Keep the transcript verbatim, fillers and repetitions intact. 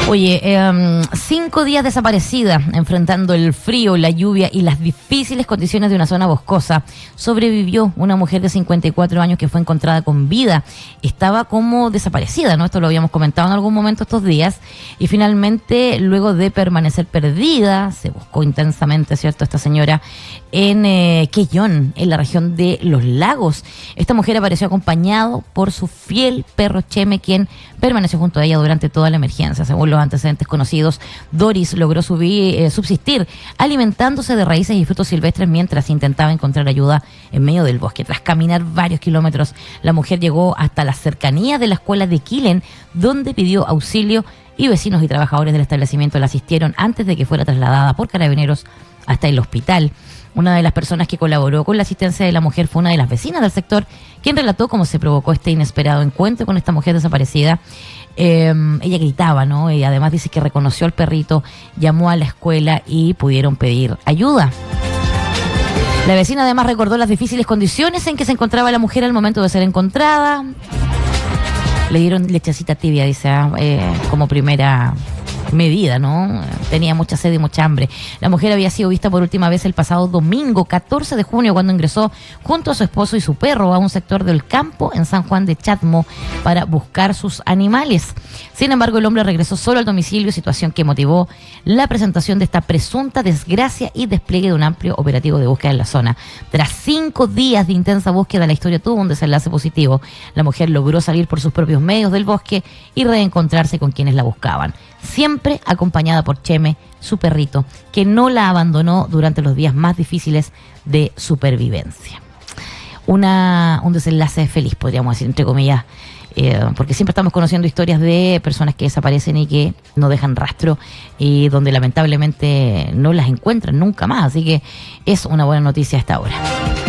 Oye, eh, cinco días desaparecida, enfrentando el frío, la lluvia y las difíciles condiciones de una zona boscosa. Sobrevivió una mujer de cincuenta y cuatro años que fue encontrada con vida. Estaba como desaparecida, ¿no? Esto lo habíamos comentado en algún momento estos días. Y finalmente, luego de permanecer perdida, se buscó intensamente, ¿cierto?, esta señora en eh, Quellón, en la región de Los Lagos. Esta mujer apareció acompañado por su fiel perro Cheme, quien permaneció junto a ella durante toda la emergencia. Según los antecedentes conocidos, Doris logró subir, eh, subsistir alimentándose de raíces y frutos silvestres mientras intentaba encontrar ayuda en medio del bosque. Tras caminar varios kilómetros, la mujer llegó hasta las cercanías de la escuela de Quilén, donde pidió auxilio y vecinos y trabajadores del establecimiento la asistieron antes de que fuera trasladada por carabineros hasta el hospital. Una de las personas que colaboró con la asistencia de la mujer fue una de las vecinas del sector, quien relató cómo se provocó este inesperado encuentro con esta mujer desaparecida. Eh, ella gritaba, ¿no? Y además dice que reconoció al perrito, llamó a la escuela y pudieron pedir ayuda. La vecina además recordó las difíciles condiciones en que se encontraba la mujer al momento de ser encontrada. Le dieron lechecita tibia, dice, eh, como primera medida, ¿no? Tenía mucha sed y mucha hambre. La mujer había sido vista por última vez el pasado domingo, catorce de junio, cuando ingresó junto a su esposo y su perro a un sector del campo en San Juan de Chatmo para buscar sus animales. Sin embargo, el hombre regresó solo al domicilio, situación que motivó la presentación de esta presunta desgracia y despliegue de un amplio operativo de búsqueda en la zona. Tras cinco días de intensa búsqueda, la historia tuvo un desenlace positivo. La mujer logró salir por sus propios medios del bosque y reencontrarse con quienes la buscaban, siempre acompañada por Cheme, su perrito, que no la abandonó durante los días más difíciles de supervivencia. Una, un desenlace feliz, podríamos decir, entre comillas, eh, porque siempre estamos conociendo historias de personas que desaparecen y que no dejan rastro y donde lamentablemente no las encuentran nunca más. Así que es una buena noticia hasta ahora.